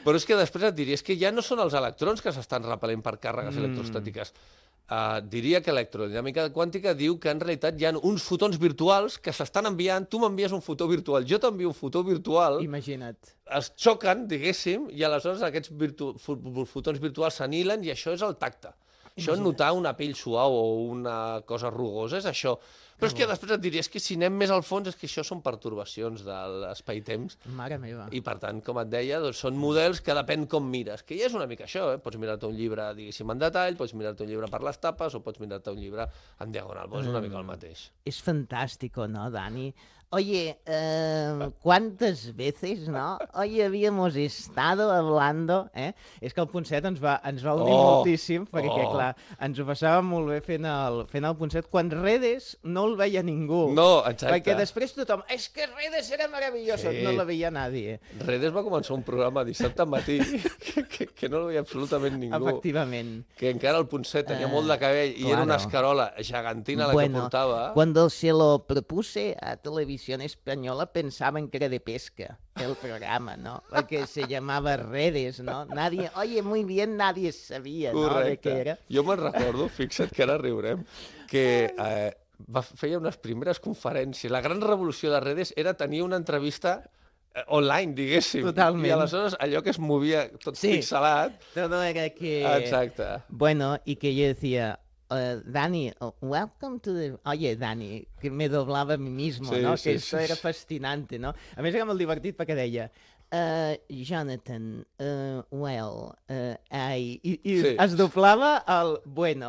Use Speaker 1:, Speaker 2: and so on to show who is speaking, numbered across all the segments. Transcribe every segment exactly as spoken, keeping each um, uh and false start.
Speaker 1: Però és que després et diria, és que ja no són els electrons que s'estan repel·lent per càrregues
Speaker 2: Mm.
Speaker 1: electrostàtiques. Uh, diria que electrodinàmica quàntica diu que en realitat hi ha uns fotons virtuals que s'estan enviant, tu m'envies un fotó virtual, jo t'envio un fotó virtual,
Speaker 2: Imagina't.
Speaker 1: es xoquen, diguéssim, i aleshores aquests virtu fotons virtuals s'anilen i això és el tacte. Això
Speaker 2: Imagina't.
Speaker 1: notar una pell suau o una cosa rugosa és això. Però és que després et diria, és que si anem més al fons, és que això són pertorbacions de l'espai-temps.
Speaker 2: Mare meva.
Speaker 1: I, per tant, com et deia, doncs, són models que depèn com mires, que ja és una mica això, eh? Pots mirar-te un llibre, diguéssim, en detall, pots mirar-te un llibre per les tapes o pots mirar-te un llibre en diagonal. Doncs és una mica el mateix.
Speaker 2: Es fantástico, ¿no, Dani? Oye, eh, ¿cuántas veces, no? Hoy habíamos estado hablando, eh? És que el Ponset ens va, ens va unir
Speaker 1: Oh!
Speaker 2: moltíssim, perquè,
Speaker 1: Oh!
Speaker 2: clar, ens ho passàvem molt bé fent el, fent el Ponset, quan Redes no el veia ningú.
Speaker 1: No, exacte.
Speaker 2: Perquè després tothom, és que Redes era meravelloso,
Speaker 1: Sí.
Speaker 2: no la veia nadie.
Speaker 1: Redes va començar un programa dissabte al matí que, que, que no el veia absolutament ningú.
Speaker 2: Efectivament.
Speaker 1: Que encara el Ponset tenia
Speaker 2: Eh,
Speaker 1: molt de cabell i era
Speaker 2: claro.
Speaker 1: una escarola gegantina la
Speaker 2: Bueno,
Speaker 1: que portava.
Speaker 2: cuando se lo propuse a Televisión Española pensaban que era de pesca el programa, ¿no? Porque se llamaba Redes, ¿no? Nadie, oye, muy bien, nadie sabía, ¿no? De què era.
Speaker 1: Jo me'n recordo, fixa't que ara riurem, que eh, va, feia unes primeres conferències. La gran revolució de Redes era tenir una entrevista eh, online, diguéssim.
Speaker 2: Totalment.
Speaker 1: I aleshores allò que es movia tot
Speaker 2: Sí.
Speaker 1: pixelat...
Speaker 2: Todo era que...
Speaker 1: Exacte.
Speaker 2: Bueno, y que yo decía, uh, Dani, uh, welcome to the... Oye, Dani, que me doblava a mi mismo,
Speaker 1: Sí,
Speaker 2: ¿no?
Speaker 1: sí,
Speaker 2: que esto
Speaker 1: sí,
Speaker 2: era
Speaker 1: sí.
Speaker 2: fascinante, ¿no? A més era molt divertit perquè deia, uh, Jonathan, uh, well, uh, I... I, i
Speaker 1: Sí.
Speaker 2: es doblava el bueno,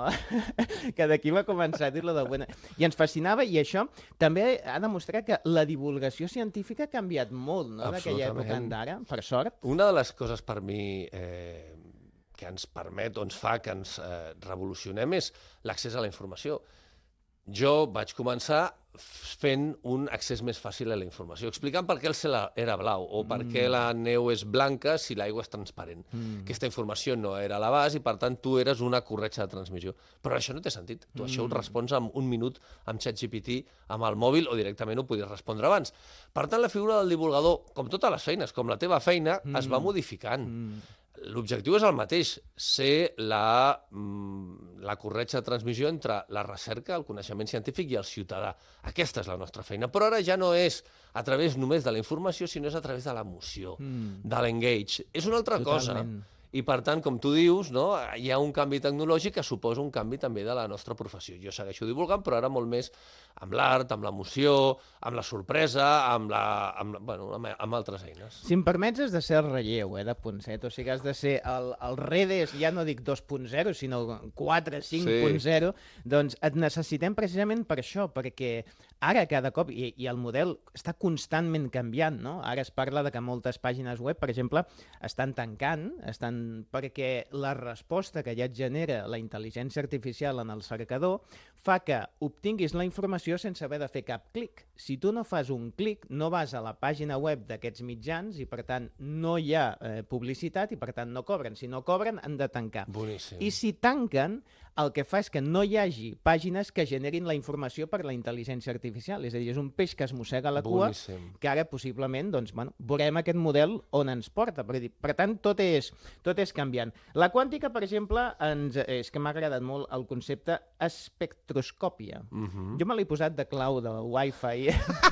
Speaker 2: que d'aquí va començar a dir-lo del bueno. I ens fascinava, i això també ha demostrat que la divulgació científica ha canviat molt, no?, d'aquella època
Speaker 1: Absolutament.
Speaker 2: d'ara, per sort.
Speaker 1: Una de les coses per mi eh, que ens permet o ens fa que ens eh, revolucionem és l'accés a la informació. Jo vaig començar fent un accés més fàcil a la informació, explicant per què el cel era blau o per
Speaker 2: Mm.
Speaker 1: què la neu és blanca si l'aigua és transparent.
Speaker 2: Mm.
Speaker 1: Aquesta informació no era a l'abast i, per tant, tu eres una corretja de transmissió. Però això no té sentit. Tu això ho
Speaker 2: Mm.
Speaker 1: respons en un minut amb ChatGPT, amb el mòbil, o directament ho podies respondre abans. Per tant, la figura del divulgador, com totes les feines, com la teva feina,
Speaker 2: Mm.
Speaker 1: es va modificant.
Speaker 2: Mm.
Speaker 1: L'objectiu és el mateix, ser la, mm, la corretja de transmissió entre la recerca, el coneixement científic i el ciutadà. Aquesta és la nostra feina. Però ara ja no és a través només de la informació, sinó és a través de l'emoció,
Speaker 2: Mm.
Speaker 1: de l'engage. És una altra
Speaker 2: Totalment.
Speaker 1: cosa. I, per tant, com tu dius, no, hi ha un canvi tecnològic que suposa un canvi també de la nostra professió. Jo segueixo divulgant, però ara molt més amb l'art, amb l'emoció, amb la sorpresa, amb, la, amb, la, bueno, amb, amb altres eines.
Speaker 2: Si em permets, has de ser el relleu, eh, de Ponset. O sigui, has de ser el, el Redes, ja no dic dos punt zero, sinó quatre, cinc punt zero. Sí. Doncs et necessitem precisament per això, perquè ara cada cop, i, i el model està constantment canviant, no? Ara es parla de que moltes pàgines web, per exemple, estan tancant, estan perquè la resposta que ja et genera la intel·ligència artificial en el cercador fa que obtinguis la informació sense haver de fer cap clic. Si tu no fas un clic, no vas a la pàgina web d'aquests mitjans i, per tant, no hi ha eh, publicitat i, per tant, no cobren. Si no cobren, han de tancar.
Speaker 1: Boníssim.
Speaker 2: I si tanquen, el que fa és que no hi hagi pàgines que generin la informació per la intel·ligència artificial. És a dir, és un peix que es mossega la cua,
Speaker 1: Boníssim.
Speaker 2: que ara possiblement, doncs, bueno, veurem aquest model on ens porta. Per, dir, per tant, tot és, tot és canviant. La quàntica, per exemple, ens, és que m'ha agradat molt el concepte espectroscòpia.
Speaker 1: Mhm.
Speaker 2: Jo me l'he posat de clau de Wi-Fi.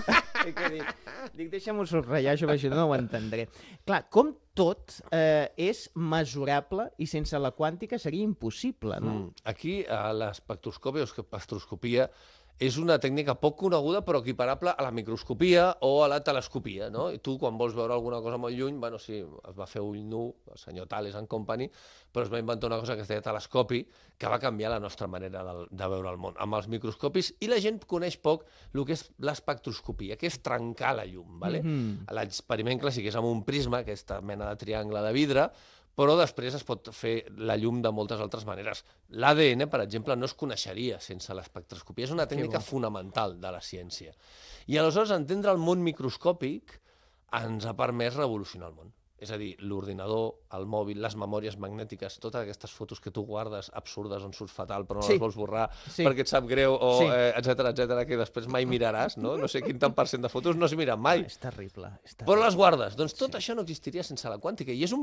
Speaker 2: que dic, dic deixa'm-ho subratllar, això, perquè no ho entendré. Clar, com tot eh, és mesurable i sense la quàntica seria impossible, no?
Speaker 1: Mm. Aquí, a l'espectroscòpia o espectroscopia és una tècnica poc coneguda però equiparable a la microscopia o a la telescopia, no? I tu, quan vols veure alguna cosa molt lluny, bueno, sí, es va fer ull nu, el senyor Thales and Company, però es va inventar una cosa que es deia telescopi, que va canviar la nostra manera de, de veure el món amb els microscopis, i la gent coneix poc el que és l'espectroscopia, que és trencar la llum, ¿vale?
Speaker 2: Mhm.
Speaker 1: L'experiment clàssic és amb un prisma, aquesta mena de triangle de vidre, però després es pot fer la llum de moltes altres maneres. L'A D N, per exemple, no es coneixeria sense l'espectroscopia. És una tècnica fonamental de la ciència. I aleshores entendre el món microscòpic ens ha permès revolucionar el món. És a dir, l'ordinador, el mòbil, les memòries magnètiques, totes aquestes fotos que tu guardes absurdes on surts fatal però no
Speaker 2: Sí.
Speaker 1: les vols borrar
Speaker 2: Sí.
Speaker 1: perquè et sap greu, o
Speaker 2: Sí.
Speaker 1: eh, etcètera, etcètera, que després mai miraràs, no? No sé quin tant per cent de fotos no es miren mai.
Speaker 2: És terrible. És terrible.
Speaker 1: Però les guardes. Doncs tot això no existiria sense la quàntica. I és un